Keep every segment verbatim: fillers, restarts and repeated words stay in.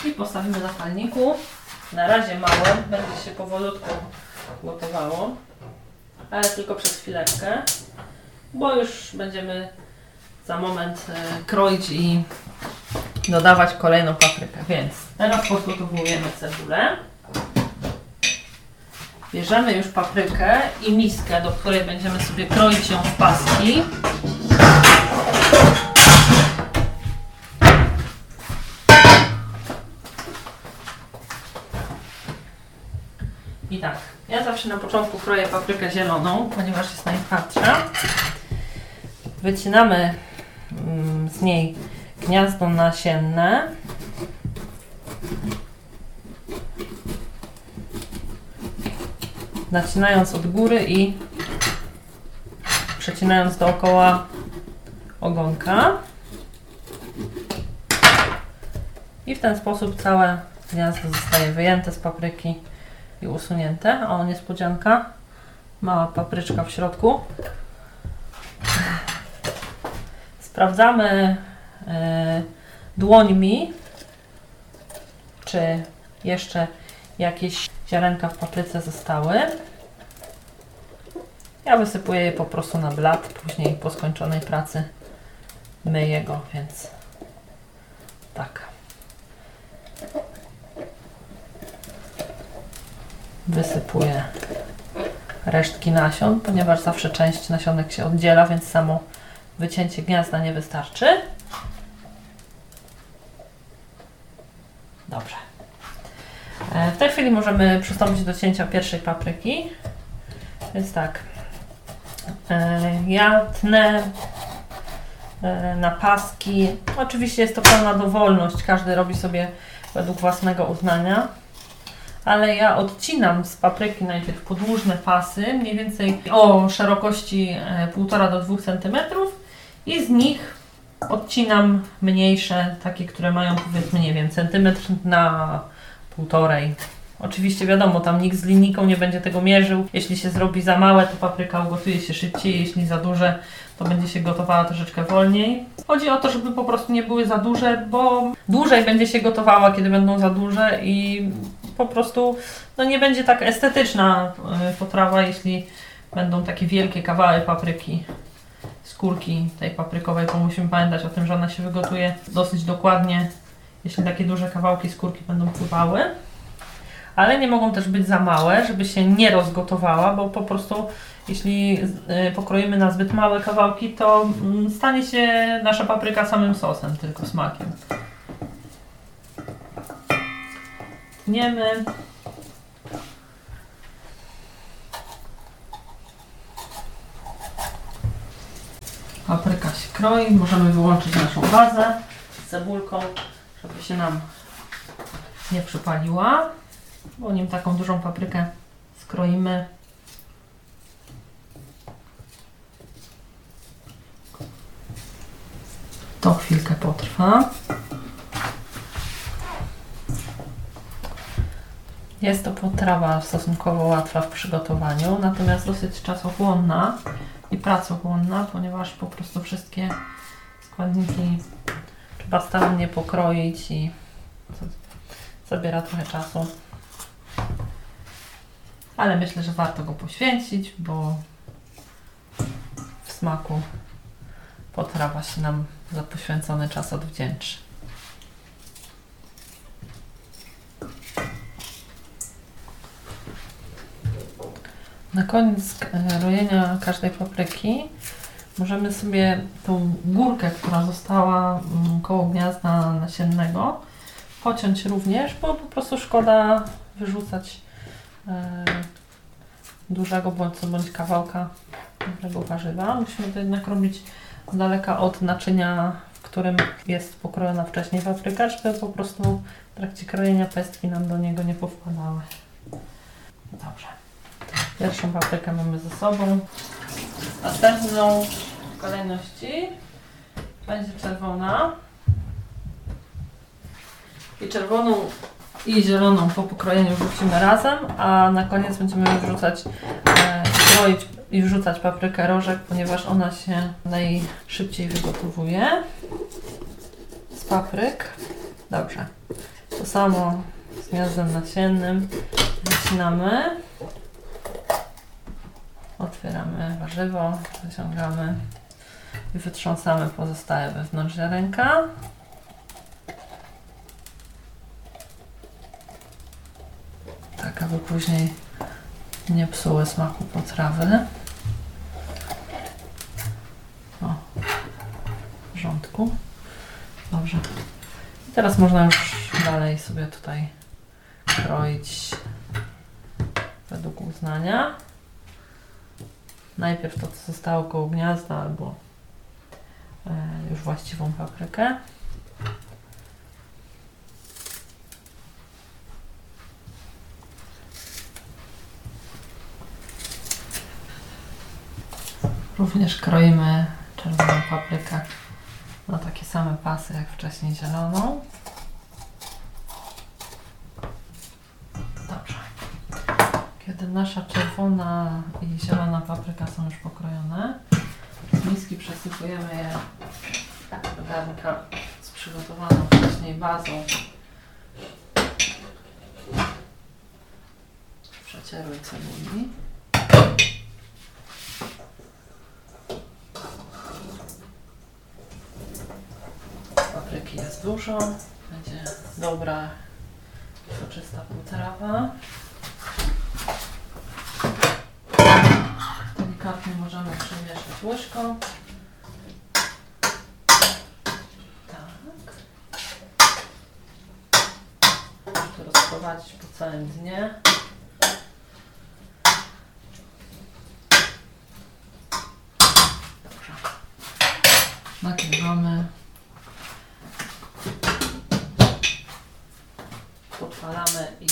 I postawimy na palniku. Na razie małe, będzie się powolutku gotowało, ale tylko przez chwileczkę, bo już będziemy za moment e, kroić i dodawać kolejną paprykę. Więc teraz podgotowujemy cebulę. Bierzemy już paprykę i miskę, do której będziemy sobie kroić ją w paski. I tak, ja zawsze na początku kroję paprykę zieloną, ponieważ jest najtwardsza. Wycinamy mm, z niej gniazdo nasienne. Nacinając od góry i przecinając dookoła ogonka. I w ten sposób całe gniazdo zostaje wyjęte z papryki i usunięte. O, niespodzianka. Mała papryczka w środku. Sprawdzamy yy, dłońmi, czy jeszcze jakieś ziarenka w papryce zostały. Ja wysypuję je po prostu na blat, później po skończonej pracy myję go, więc tak. Wysypuję resztki nasion, ponieważ zawsze część nasionek się oddziela, więc samo wycięcie gniazda nie wystarczy. Dobrze. W tej chwili możemy przystąpić do cięcia pierwszej papryki. Więc tak, ja tnę na paski. Oczywiście jest to pełna dowolność, każdy robi sobie według własnego uznania. Ale ja odcinam z papryki najpierw podłużne pasy, mniej więcej o szerokości półtora do dwóch centymetrów i z nich odcinam mniejsze, takie, które mają powiedzmy, nie wiem, centymetr na półtorej. Oczywiście wiadomo, tam nikt z linijką nie będzie tego mierzył. Jeśli się zrobi za małe, to papryka ugotuje się szybciej, jeśli za duże, to będzie się gotowała troszeczkę wolniej. Chodzi o to, żeby po prostu nie były za duże, bo dłużej będzie się gotowała, kiedy będą za duże i po prostu no, nie będzie tak estetyczna potrawa, jeśli będą takie wielkie kawały papryki, skórki tej paprykowej, bo musimy pamiętać o tym, że ona się wygotuje dosyć dokładnie, jeśli takie duże kawałki skórki będą pływały. Ale nie mogą też być za małe, żeby się nie rozgotowała, bo po prostu jeśli pokroimy na zbyt małe kawałki, to stanie się nasza papryka samym sosem, tylko smakiem. Tniemy. Papryka się kroi, możemy wyłączyć naszą bazę z cebulką, żeby się nam nie przypaliła. Bo nim taką dużą paprykę skroimy. To chwilkę potrwa. Jest to potrawa stosunkowo łatwa w przygotowaniu, natomiast dosyć czasochłonna i pracochłonna, ponieważ po prostu wszystkie składniki trzeba starannie pokroić i zabiera trochę czasu. Ale myślę, że warto go poświęcić, bo w smaku potrawa się nam za poświęcony czas odwdzięczy. Na koniec rojenia każdej papryki możemy sobie tą górkę, która została koło gniazda nasiennego, pociąć również, bo po prostu szkoda wyrzucać e, dużego bądź co bądź kawałka dobrego warzywa. Musimy to jednak robić z daleka od naczynia, w którym jest pokrojona wcześniej papryka, żeby po prostu w trakcie krojenia pestki nam do niego nie powpadały. Dobrze. Pierwszą paprykę mamy ze sobą. Następną w kolejności będzie czerwona. I czerwoną i zieloną po pokrojeniu wrzucimy razem, a na koniec będziemy wrzucać, e, kroić i wrzucać paprykę rożek, ponieważ ona się najszybciej wygotowuje z papryk. Dobrze. To samo z gniazdem nasiennym. Zaczynamy. Otwieramy warzywo, wyciągamy i wytrząsamy pozostałe wewnątrz ziarenka. Tak, aby później nie psuły smaku potrawy. O, w porządku. Dobrze. I teraz można już dalej sobie tutaj kroić według uznania. Najpierw to, co zostało koło gniazda, albo e, już właściwą paprykę. Również kroimy czerwoną paprykę na takie same pasy jak wcześniej zieloną. Dobrze. Kiedy nasza czerwona i zielona papryka są już pokrojone, z miski przesypujemy je do garnka z przygotowaną wcześniej bazą przecierłej cebuli. Papryki jest dużo, będzie dobra, soczysta potrawa. Delikatnie możemy przemieszać łyżką. Tak. To rozprowadzić po całym dnie. Dobrze. Nagrywamy. Podpalamy i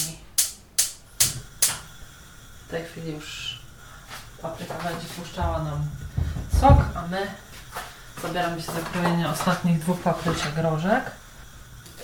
w tej chwili już papryka będzie puszczała nam sok, a my zabieramy się za krojenie ostatnich dwóch papryczek rożek.